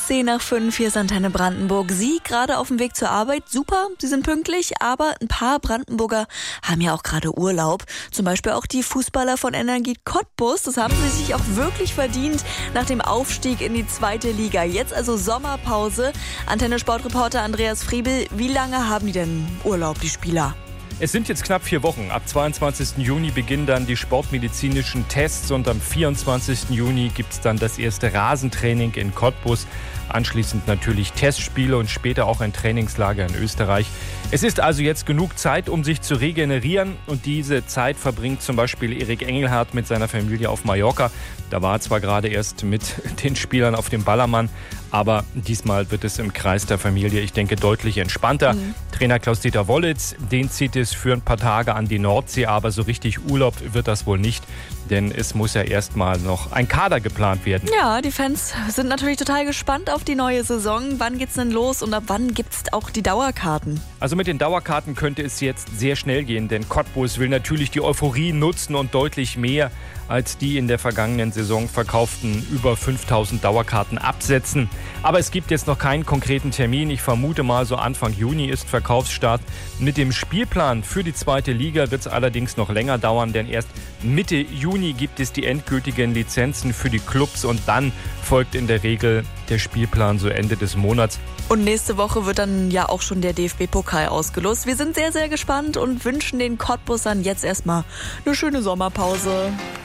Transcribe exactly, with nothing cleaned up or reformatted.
zehn nach fünf, hier ist Antenne Brandenburg. Sie gerade auf dem Weg zur Arbeit, super, Sie sind pünktlich, aber ein paar Brandenburger haben ja auch gerade Urlaub. Zum Beispiel auch die Fußballer von Energie Cottbus. Das haben sie sich auch wirklich verdient nach dem Aufstieg in die zweite Liga. Jetzt also Sommerpause. Antenne-Sportreporter Andreas Friebel, wie lange haben die denn Urlaub, die Spieler? Es sind jetzt knapp vier Wochen. Ab zweiundzwanzigsten Juni beginnen dann die sportmedizinischen Tests und am vierundzwanzigsten Juni gibt es dann das erste Rasentraining in Cottbus. Anschließend natürlich Testspiele und später auch ein Trainingslager in Österreich. Es ist also jetzt genug Zeit, um sich zu regenerieren. Und diese Zeit verbringt zum Beispiel Erik Engelhardt mit seiner Familie auf Mallorca. Da war er zwar gerade erst mit den Spielern auf dem Ballermann, aber diesmal wird es im Kreis der Familie, ich denke, deutlich entspannter. Mhm. Trainer Klaus-Dieter Wollitz, den zieht es für ein paar Tage an die Nordsee, aber so richtig Urlaub wird das wohl nicht, denn es muss ja erstmal noch ein Kader geplant werden. Ja, die Fans sind natürlich total gespannt auf die neue Saison. Wann geht's denn los und ab wann gibt's auch die Dauerkarten? Also mit den Dauerkarten könnte es jetzt sehr schnell gehen, denn Cottbus will natürlich die Euphorie nutzen und deutlich mehr als die in der vergangenen Saison verkauften über fünftausend Dauerkarten absetzen. Aber es gibt jetzt noch keinen konkreten Termin. Ich vermute mal, so Anfang Juni ist Verkaufsstart. Mit dem Spielplan für die zweite Liga wird es allerdings noch länger dauern, denn erst Mitte Juni gibt es die endgültigen Lizenzen für die Clubs und dann folgt in der Regel der Spielplan so Ende des Monats. Und nächste Woche wird dann ja auch schon der D F B-Pokal ausgelost. Wir sind sehr, sehr gespannt und wünschen den Cottbusern jetzt erstmal eine schöne Sommerpause.